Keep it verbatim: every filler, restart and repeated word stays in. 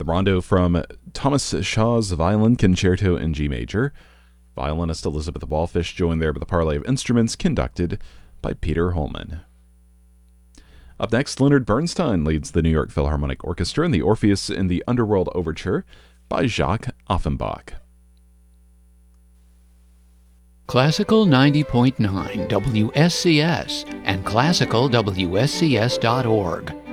The rondo from Thomas Shaw's Violin Concerto in G major. Violinist Elizabeth Wallfish joined there with a parley of instruments conducted by Peter Holman. Up next, Leonard Bernstein leads the New York Philharmonic Orchestra in the Orpheus in the Underworld Overture by Jacques Offenbach. Classical ninety point nine W S C S and classical W S C S dot org